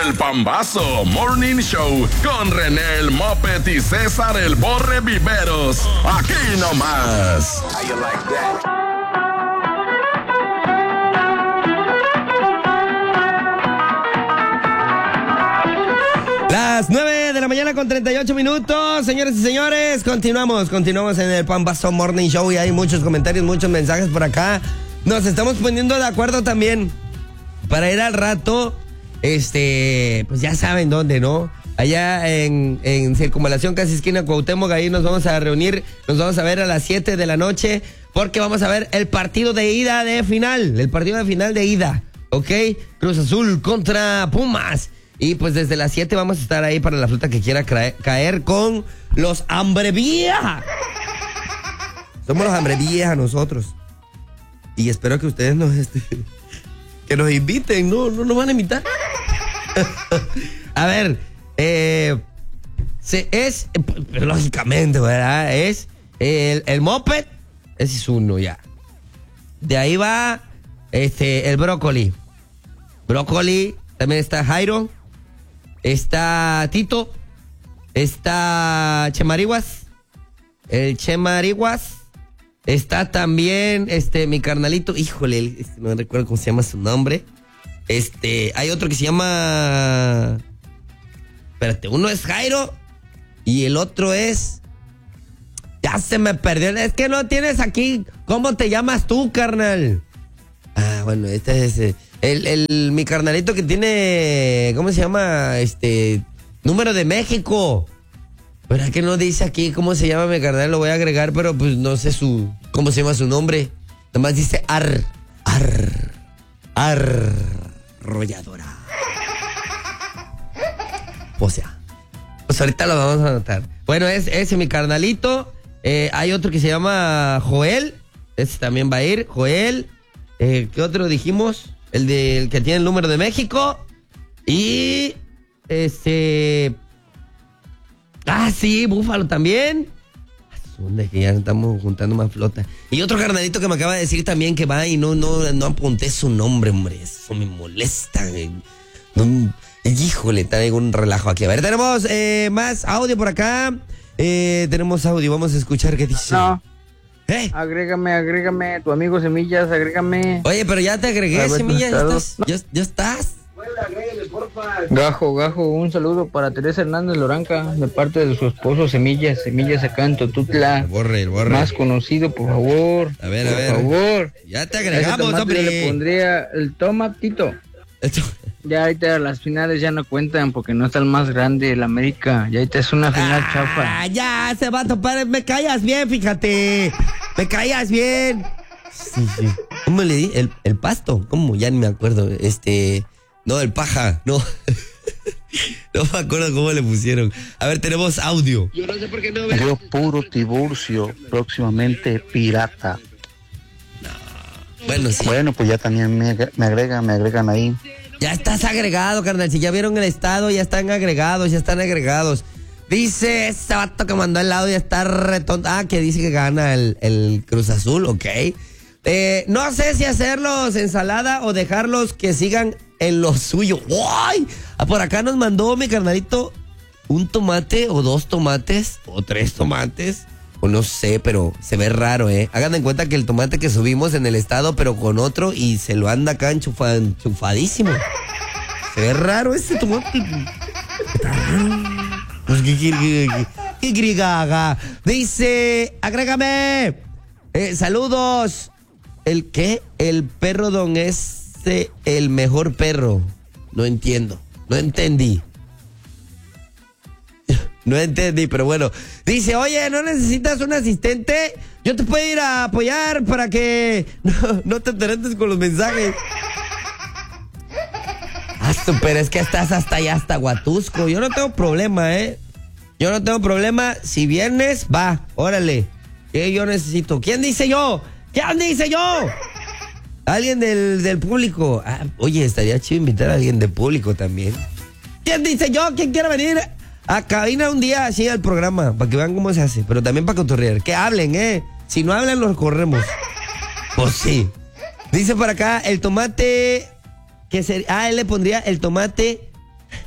El Pambazo Morning Show con René el Moped y César el Borre Viveros. Aquí nomás. How you like that? Las 9 de la mañana con 38 minutos, señores y señores, continuamos en el Pambazo Morning Show y hay muchos comentarios, muchos mensajes por acá. Nos estamos poniendo de acuerdo también para ir al rato, pues ya saben dónde, ¿no? Allá en Circunvalación, casi esquina Cuauhtémoc, ahí nos vamos a reunir, nos vamos a ver a las 7 de la noche, porque vamos a ver el partido de ida de final, ¿ok? Cruz Azul contra Pumas. Y pues desde las 7 vamos a estar ahí para la flota que quiera caer con los Hambrevía. Somos los Hambrevía nosotros. Y espero que ustedes que nos inviten, no nos van a invitar. A ver, lógicamente, ¿verdad? Es el moped, ese es uno ya. De ahí va el brócoli. También está Jairo. Está Tito, está Chemariguas, el Chemariguas, está también mi carnalito, híjole, no recuerdo cómo se llama su nombre. Hay otro que se llama, espérate, uno es Jairo y el otro es, ya se me perdió, es que no tienes aquí, ¿cómo te llamas tú, carnal? Ah, bueno, este es mi carnalito que tiene, ¿cómo se llama? Número de México. ¿Verdad que no dice aquí cómo se llama mi carnal? Lo voy a agregar, pero pues no sé cómo se llama su nombre. Nomás dice arrolladora. O sea, pues ahorita lo vamos a anotar. Bueno, ese mi carnalito. Hay otro que se llama Joel. Ese también va a ir. Joel. ¿Qué otro dijimos? El que tiene el número de México. Y sí, Búfalo también. ¿Dónde que ya estamos juntando más flota? Y otro carnalito que me acaba de decir también que va y no apunté su nombre, hombre. Eso me molesta. Híjole, está un relajo aquí. A ver, tenemos más audio por acá. Tenemos audio, vamos a escuchar qué dice. No. Agrégame, tu amigo Semillas, agrégame. Oye, pero ya te agregué, Semillas, ¿ya estás? Gajo, un saludo para Teresa Hernández Loranca, de parte de su esposo Semillas acá en Totutla. El borre. Más conocido, por favor. A ver. Por favor. Ya te agregamos, hombre. Le pondría el tomatito. Ya ahorita las finales ya no cuentan porque no está el más grande, el América. Ya ahorita es una final chafa. Ya se va a topar. Me callas bien, fíjate. Me callas bien. Sí. ¿Cómo le di? El pasto. ¿Cómo? Ya ni me acuerdo. No, el paja. No. No me acuerdo cómo le pusieron. A ver, tenemos audio. Yo no sé por qué no veo. Yo puro Tiburcio, próximamente pirata. No. Bueno, sí. Bueno, pues ya también me agregan ahí. Ya estás agregado, carnal. Si ya vieron el estado, ya están agregados. Dice ese vato que mandó el lado, ya está retonto. Que dice que gana el Cruz Azul, ok. No sé si hacerlos ensalada o dejarlos que sigan en lo suyo. ¡Uy! Por acá nos mandó mi carnalito un tomate o 2 tomates o 3 tomates. O no sé, pero se ve raro, Hagan en cuenta que el tomate que subimos en el estado, pero con otro, y se lo anda acá enchufadísimo. Se ve raro ese tomate. Pues, ¿qué grigaga? Dice, agrégame. Saludos. ¿El qué? El perro don el mejor perro. No entiendo. No entendí. No entendí, pero bueno. Dice, oye, ¿no necesitas un asistente? Yo te puedo ir a apoyar para que no te enteres con los mensajes. Pero es que estás hasta allá, hasta Huatusco. Yo no tengo problema, Yo no tengo problema. Si vienes, va, órale. ¿Qué yo necesito? ¿Quién dice yo? Alguien del público. Oye, estaría chido invitar a alguien del público también. ¿Quién dice yo? ¿Quién quiere venir a cabina un día así al programa? Para que vean cómo se hace. Pero también para cotorrear. Que hablen, Si no hablan, los corremos. Pues sí. Dice por acá, el tomate... él le pondría el tomate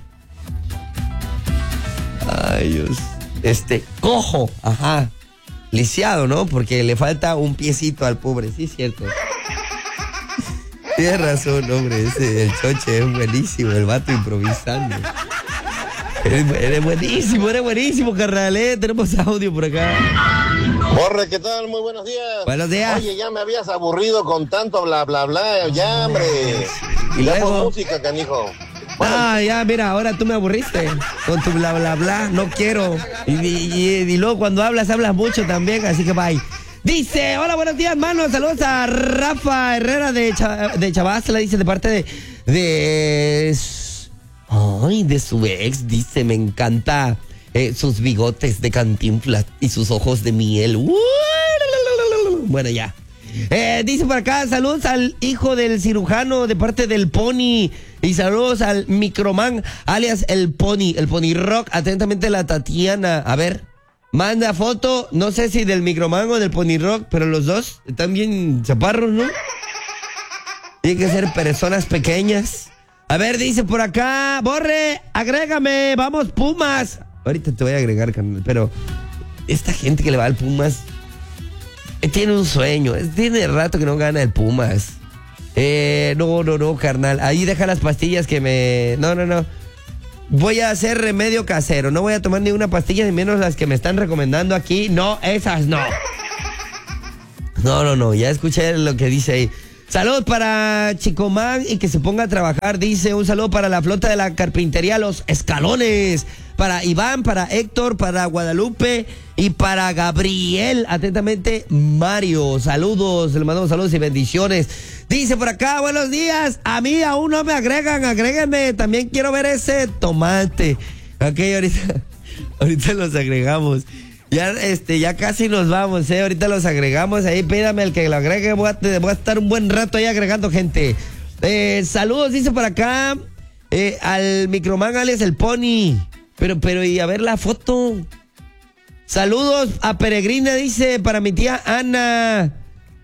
Ay, Dios. Cojo, ajá. Lisiado, ¿no? Porque le falta un piecito al pobre, sí, cierto. Tienes razón, hombre, el choche es buenísimo, el vato improvisando. Eres buenísimo, carnal, Tenemos audio por acá. Borre, ¿qué tal? Muy buenos días. Buenos días. Oye, ya me habías aburrido con tanto bla, bla, bla, ya, hombre. Y ya luego... por música, canijo. Bueno. Ya, mira, ahora tú me aburriste con tu bla, bla, bla, no quiero. Y luego cuando hablas mucho también, así que bye. Dice, hola, buenos días, mano. Saludos a Rafa Herrera de Chavasla, dice, de parte de su ex, dice, me encanta sus bigotes de Cantinflas y sus ojos de miel. Bueno, ya. Dice por acá, saludos al hijo del cirujano de parte del Pony. Y saludos al Microman, alias el Pony Rock. Atentamente la Tatiana. A ver, manda foto, no sé si del Microman o del Pony Rock, pero los dos están bien chaparros, ¿no? Tienen que ser personas pequeñas. A ver, dice por acá, Borre, agrégame, vamos Pumas. Ahorita te voy a agregar, carnal, pero esta gente que le va al Pumas tiene un sueño, tiene rato que no gana el Pumas. No, carnal, ahí deja las pastillas que me... No. Voy a hacer remedio casero, no voy a tomar ni una pastilla, ni menos las que me están recomendando aquí. No, esas no. No, ya escuché lo que dice ahí. Saludos para Chicomán y que se ponga a trabajar, dice. Un saludo para la flota de la carpintería Los Escalones. Para Iván, para Héctor, para Guadalupe y para Gabriel. Atentamente, Mario. Saludos, le mandamos saludos y bendiciones. Dice por acá, buenos días. A mí aún no me agregan, agréguenme. También quiero ver ese tomate. Ok, ahorita los agregamos. Ya casi nos vamos, ahorita los agregamos, ahí pídame el que lo agregue, voy a estar un buen rato ahí agregando gente. Saludos, dice por acá, al Microman alias el Pony, pero y a ver la foto. Saludos a Peregrina, dice, para mi tía Ana,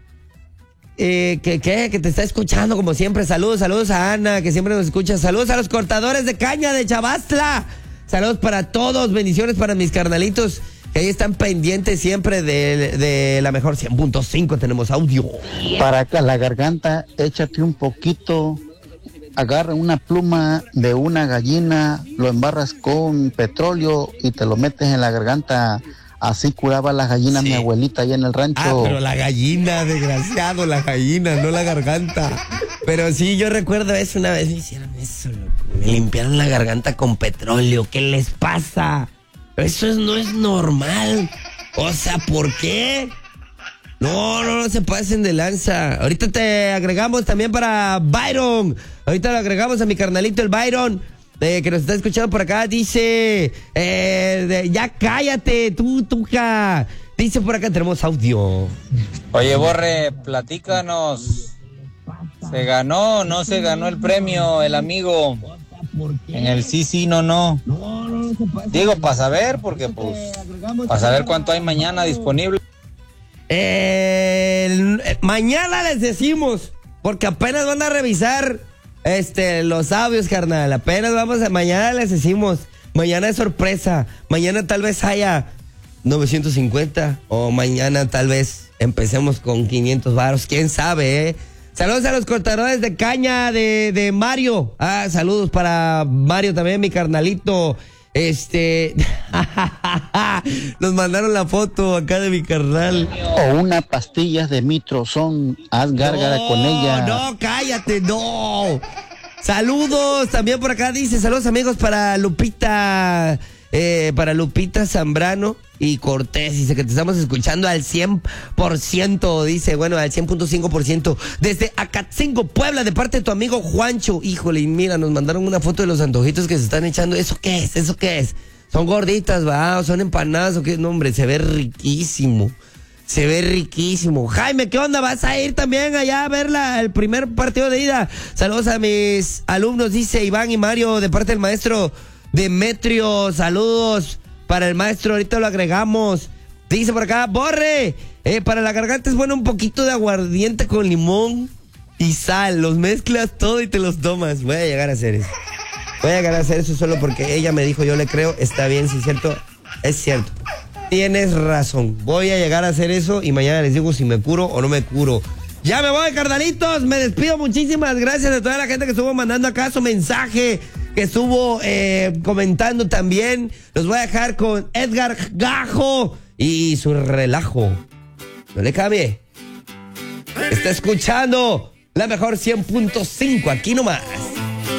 que te está escuchando como siempre. Saludos a Ana, que siempre nos escucha. Saludos a los cortadores de caña de Chavasla. Saludos para todos, bendiciones para mis carnalitos que ahí están pendientes siempre de la mejor 100.5. Tenemos audio. Para acá la garganta, échate un poquito, agarra una pluma de una gallina, lo embarras con petróleo y te lo metes en la garganta. Así curaba las gallinas, sí. Mi abuelita allá en el rancho. Pero la gallina, desgraciado, la gallina, no la garganta. Pero sí, yo recuerdo eso, una vez me hicieron eso, loco. Me limpiaron la garganta con petróleo. ¿Qué les pasa? Eso no es normal. O sea, ¿por qué? No se pasen de lanza. Ahorita te agregamos también para Byron. Ahorita lo agregamos a mi carnalito el Byron, que nos está escuchando por acá. Dice, ya cállate, tú, tuja. Dice por acá, tenemos audio. Oye, Borre, platícanos. ¿Se ganó o no se ganó el premio el amigo? En el sí, no. Digo, para saber, porque pues, para saber cuánto hay mañana disponible. Mañana les decimos, porque apenas van a revisar los audios, carnal. Mañana les decimos. Mañana es sorpresa. Mañana tal vez haya 950 o mañana tal vez empecemos con 500 varos. ¿Quién sabe, Saludos a los cortadores de caña de Mario. Saludos para Mario también, mi carnalito. Nos mandaron la foto acá de mi carnal. O unas pastillas de mitrozón, haz gárgara con ella. No, cállate, no. Saludos también por acá, dice, saludos amigos para Lupita Zambrano y Cortés, dice que te estamos escuchando al 100%, dice, bueno, al 100.5%, desde Acatzingo, Puebla, de parte de tu amigo Juancho. Híjole, y mira, nos mandaron una foto de los antojitos que se están echando. ¿Eso qué es? ¿Son gorditas, va? ¿O son empanadas o qué? No, hombre, se ve riquísimo. Jaime, ¿qué onda? ¿Vas a ir también allá a ver el primer partido de ida? Saludos a mis alumnos, dice Iván y Mario, de parte del maestro Demetrio. Saludos para el maestro, ahorita lo agregamos. Dice por acá, Borre, para la garganta es bueno un poquito de aguardiente con limón y sal. Los mezclas todo y te los tomas. Voy a llegar a hacer eso. Voy a llegar a hacer eso solo porque ella me dijo, yo le creo, está bien, sí es cierto, es cierto. Tienes razón, voy a llegar a hacer eso y mañana les digo si me curo o no me curo. Ya me voy, carnalitos, me despido, muchísimas gracias a toda la gente que estuvo mandando acá su mensaje, que estuvo comentando también. Los voy a dejar con Edgar Gajo y su relajo. No le cambie. Está escuchando la mejor 100.5 aquí nomás.